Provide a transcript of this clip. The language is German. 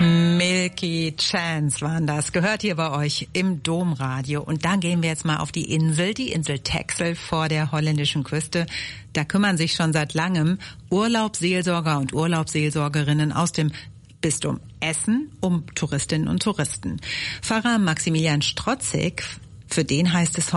Milky Chance waren das. Gehört hier bei euch im Domradio. Und da gehen wir jetzt mal auf die Insel Texel vor der holländischen Küste. Da kümmern sich schon seit langem Urlaubsseelsorger und Urlaubsseelsorgerinnen aus dem Bistum Essen um Touristinnen und Touristen. Pfarrer Maximilian Strotzig, für den heißt es